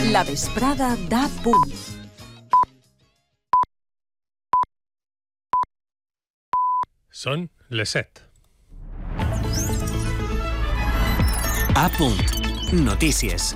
La vesprada d'A Punt. Són les 7. A Punt. Notícies.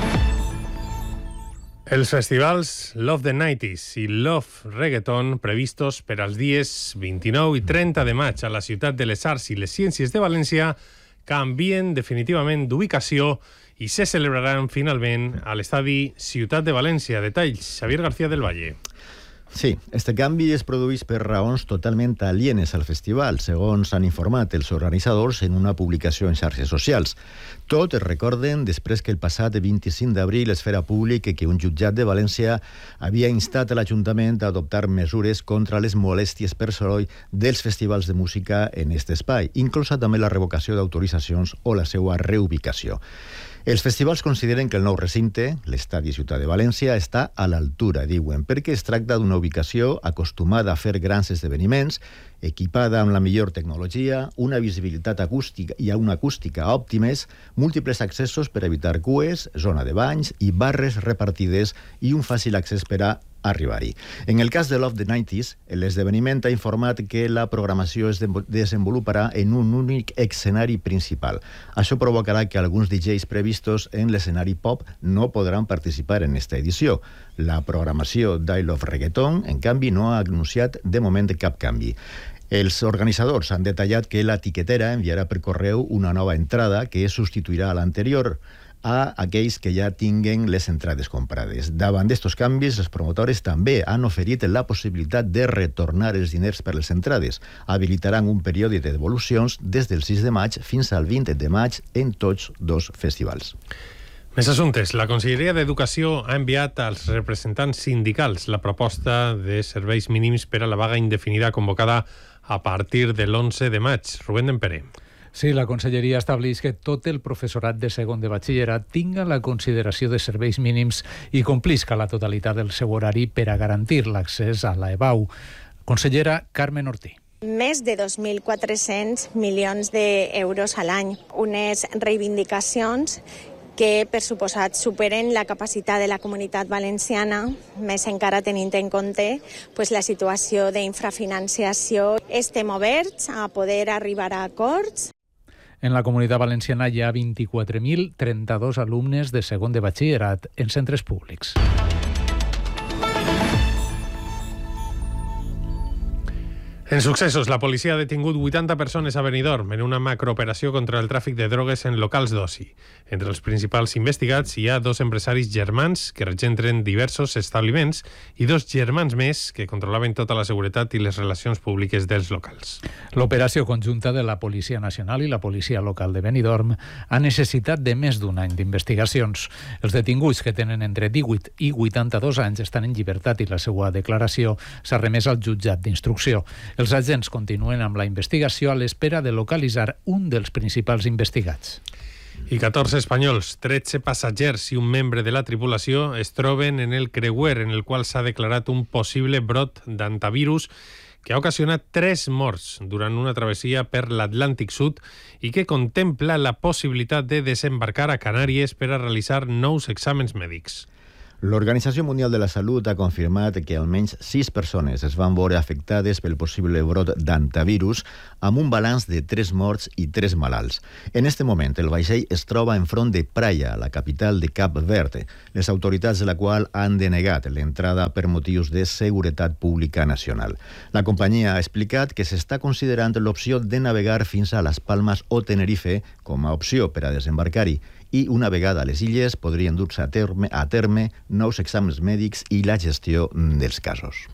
Els festivals Love the 90s i Love Reggaeton previstos per als dies 29 i 30 de maig a la Ciutat de les Arts i les Ciències de València canvien definitivament d'ubicació i se celebraran finalment a l'estadi Ciutat de València. Detalls, Xavier García del Valle. Sí, este canvi es produeix per raons totalment alienes al festival, segons han informat els organitzadors en una publicació en xarxes socials. Tot es recorden després que el passat 25 d'abril es fera públic que un jutjat de València havia instat a l'Ajuntament a adoptar mesures contra les molèsties per soroll dels festivals de música en aquest espai, inclosa també la revocació d'autoritzacions o la seva reubicació. Els festivals consideren que el nou recinte, l'estadi Ciutat de València, està a l'altura, diuen, perquè es tracta d'una ubicació acostumada a fer grans esdeveniments, equipada amb la millor tecnologia, una visibilitat acústica i una acústica òptimes, múltiples accessos per evitar cues, zona de banys i barres repartides i un fàcil accés per a arribar-hi. En el cas de Love the 90s, l'esdeveniment ha informat que la programació es desenvoluparà en un únic escenari principal. Això provocarà que alguns DJs previstos en l'escenari pop no podran participar en esta edició. La programació d'I Love Reggaeton, en canvi, no ha anunciat de moment cap canvi. Els organitzadors han detallat que la tiquetera enviarà per correu una nova entrada que substituirà a l'anterior, a aquells que ja tinguen les entrades comprades. Davant d'estos canvis, els promotores també han oferit la possibilitat de retornar els diners per les entrades. Habilitaran un període de devolucions des del 6 de maig fins al 20 de maig en tots dos festivals. Més assumptes. La Conselleria d'Educació ha enviat als representants sindicals la proposta de serveis mínims per a la vaga indefinida convocada a partir de l'11 de maig. Rubén Dempere. Sí, la Conselleria estableix que tot el professorat de segon de batxillerat tinga la consideració de serveis mínims i complisca la totalitat del seu horari per a garantir l'accés a la EBAU. Consellera Carmen Ortí. Més de 2.400 milions d'euros a l'any. Unes reivindicacions que, per suposat, superen la capacitat de la Comunitat Valenciana, més encara tenint en compte la situació d'infrafinanciació. Estem oberts a poder arribar a acords. En la Comunitat Valenciana hi ha 24.032 alumnes de segon de batxillerat en centres públics. En successos, la policia ha detingut 80 persones a Benidorm en una macrooperació contra el tràfic de drogues en locals d'oci. Entre els principals investigats hi ha 2 empresaris germans que regentren diversos establiments i 2 germans més que controlaven tota la seguretat i les relacions públiques dels locals. L'operació conjunta de la Policia Nacional i la Policia Local de Benidorm ha necessitat de més d'un any d'investigacions. Els detinguts, que tenen entre 18 i 82 anys, estan en llibertat i la seva declaració s'ha remès al jutjat d'instrucció. Els agents continuen amb la investigació a l'espera de localitzar un dels principals investigats. I 14 espanyols, 13 passatgers i un membre de la tripulació es troben en el creuer en el qual s'ha declarat un possible brot d'antivirus que ha ocasionat 3 morts durant una travessia per l'Atlàntic Sud i que contempla la possibilitat de desembarcar a Canàries per a realitzar nous exàmens mèdics. L'Organització Mundial de la Salut ha confirmat que almenys 6 persones es van veure afectades pel possible brot d'antivirus, amb un balanç de 3 morts i 3 malalts. En aquest moment, el vaixell es troba enfront de Praia, la capital de Cap Verd, les autoritats de la qual han denegat l'entrada per motius de seguretat pública nacional. La companyia ha explicat que s'està considerant l'opció de navegar fins a les Palmes o Tenerife com a opció per a desembarcar-hi, i una vegada a les illes podrien dur-se a terme nous exàmens mèdics i la gestió dels casos.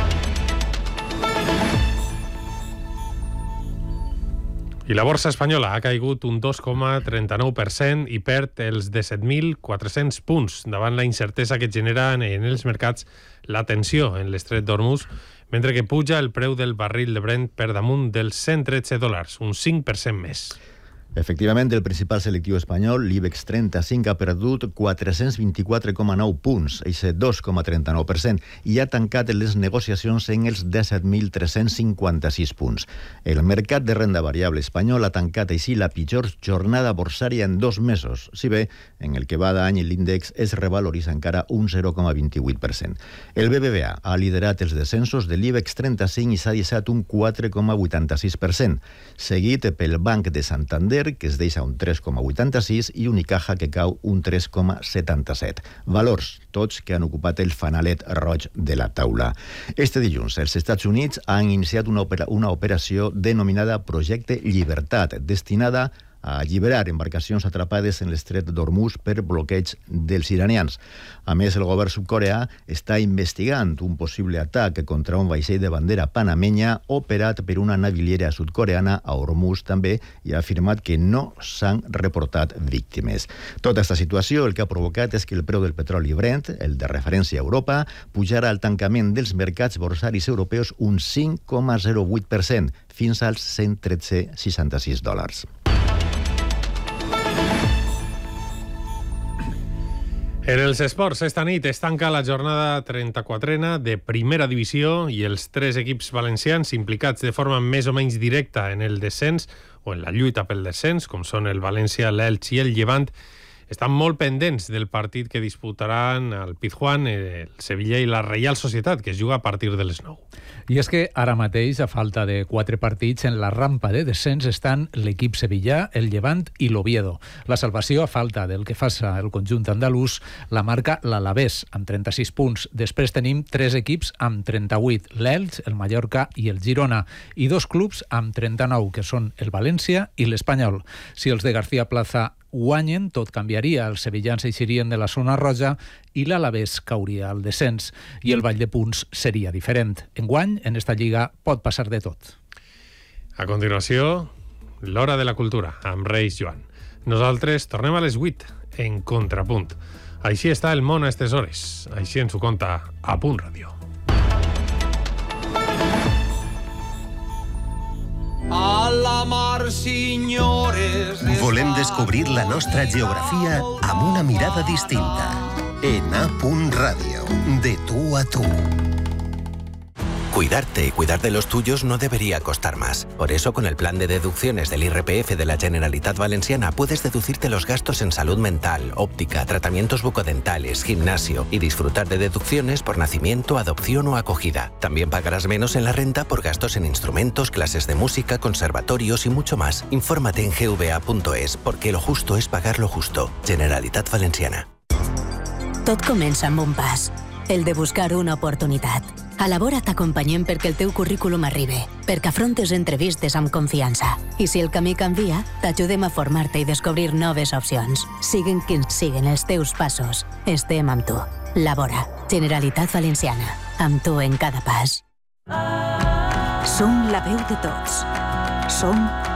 I la borsa espanyola ha caigut un 2,39% i perd els 17.400 punts davant la incertesa que genera en els mercats la tensió en l'estret d'Hormuz, mentre que puja el preu del barril de Brent per damunt dels $113, un 5% més. Efectivament, el principal selectiu espanyol, l'IBEX 35, ha perdut 424,9 punts, eixe 2,39%, i ha tancat les negociacions en els 17.356 punts. El mercat de renda variable espanyol ha tancat així la pitjor jornada borsària en 2 mesos, si bé en el que va d'any l'índex es revaloritza encara un 0,28%. El BBVA ha liderat els descensos de l'IBEX 35 i s'ha deixat un 4,86%, seguit pel Banc de Santander, que es deixa un 3,86, i Unicaja, que cau un 3,77. Valors, tots que han ocupat el fanalet roig de la taula. Este dilluns, els Estats Units han iniciat una operació denominada Projecte Llibertat, destinada a alliberar embarcacions atrapades en l'estret d'Hormuz per bloqueig dels iranians. A més, el govern sud-coreà està investigant un possible atac contra un vaixell de bandera panamenya operat per una naviliera sud-coreana a Hormuz també, i ha afirmat que no s'han reportat víctimes. Tota aquesta situació el que ha provocat és que el preu del petroli Brent, el de referència a Europa, pujarà al tancament dels mercats borsaris europeus un 5,08%, fins als $113,66. En els esports, esta nit es tanca la jornada 34a de Primera Divisió i els 3 equips valencians implicats de forma més o menys directa en el descens o en la lluita pel descens, com són el València, l'Elx i el Llevant, estan molt pendents del partit que disputaran el Pizjuán, el Sevilla i la Reial Societat, que es juga a partir de les 9. I és que ara mateix, a falta de 4 partits, en la rampa de descens estan l'equip sevillà, el Llevant i l'Oviedo. La salvació, a falta del que faça el conjunt andalús, la marca l'Alavés, amb 36 punts. Després tenim 3 equips amb 38, l'Elx, el Mallorca i el Girona, i 2 clubs amb 39, que són el València i l'Espanyol. Si els de García Plaza guanyen, tot canviaria. Els sevillans eixirien de la zona roja i l'Alavés cauria al descens, i el ball de punts seria diferent. Enguany, en esta lliga, pot passar de tot. A continuació, l'Hora de la Cultura, amb Reis Joan. Nosaltres tornem a les 8, en Contrapunt. Així està el món a aquestes hores. Així ens ho conta a Punt Ràdio. A la mar, senyores... Volem descobrir la nostra geografia amb una mirada distinta. En A Punt Ràdio, de tu a tu. Cuidarte y cuidar de los tuyos no debería costar más. Por eso, con el plan de deducciones del IRPF de la Generalitat Valenciana, puedes deducirte los gastos en salud mental, óptica, tratamientos bucodentales, gimnasio y disfrutar de deducciones por nacimiento, adopción o acogida. También pagarás menos en la renta por gastos en instrumentos, clases de música, conservatorios y mucho más. Infórmate en gva.es, porque lo justo es pagar lo justo. Generalitat Valenciana. Tot comença amb un pas, el de buscar una oportunitat. A la Vora t'acompanyem perquè el teu currículum arribi, perquè afrontes entrevistes amb confiança. I si el camí canvia, t'ajudem a formar-te i descobrir noves opcions. Siguen quins siguen els teus passos, estem amb tu. La Vora, Generalitat Valenciana, amb tu en cada pas. Som la veu de tots. Som